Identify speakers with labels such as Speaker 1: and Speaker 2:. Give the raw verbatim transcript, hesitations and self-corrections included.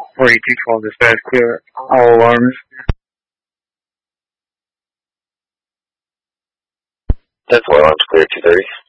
Speaker 1: four eight two twelve dispatch, clear all alarms.
Speaker 2: That's alarms clear two thirty.